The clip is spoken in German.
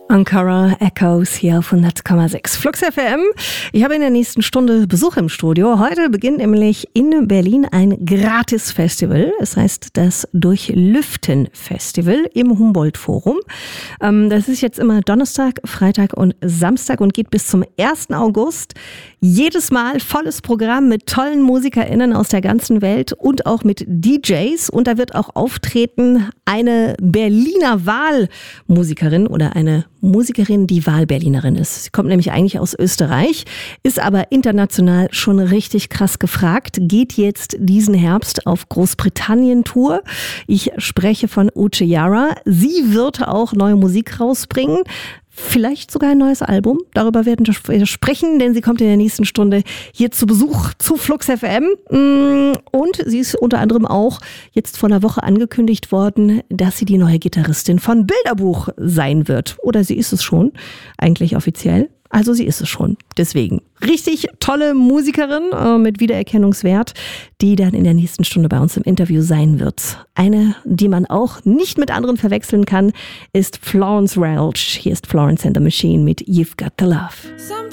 Ankara Echoes hier auf 100,6 Flux FM. Ich habe in der nächsten Stunde Besuch im Studio. Heute beginnt nämlich in Berlin ein Gratis-Festival. Es heißt das Durchlüften-Festival im Humboldt-Forum. Das ist jetzt immer Donnerstag, Freitag und Samstag und geht bis zum 1. August. Jedes Mal volles Programm mit tollen MusikerInnen aus der ganzen Welt und auch mit DJs. Und da wird auch auftreten eine Berliner Wahlmusikerin oder eine Musikerin, die Wahlberlinerin ist. Sie kommt nämlich eigentlich aus Österreich, ist aber international schon richtig krass gefragt, geht jetzt diesen Herbst auf Großbritannien-Tour. Ich spreche von Uche Yara. Sie wird auch neue Musik rausbringen. Vielleicht sogar ein neues Album. Darüber werden wir sprechen, denn sie kommt in der nächsten Stunde hier zu Besuch zu Flux FM. Und sie ist unter anderem auch jetzt vor einer Woche angekündigt worden, dass sie die neue Gitarristin von Bilderbuch sein wird. Oder sie ist es schon, eigentlich offiziell. Also sie ist es schon. Deswegen richtig tolle Musikerin mit Wiedererkennungswert, die dann in der nächsten Stunde bei uns im Interview sein wird. Eine, die man auch nicht mit anderen verwechseln kann, ist Florence Welch. Hier ist Florence and the Machine mit You've Got the Love.